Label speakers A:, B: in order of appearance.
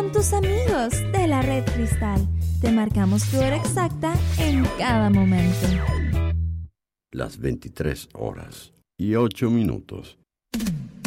A: con tus amigos de la Red Cristal. Te marcamos tu hora exacta en cada momento.
B: Las 23:08.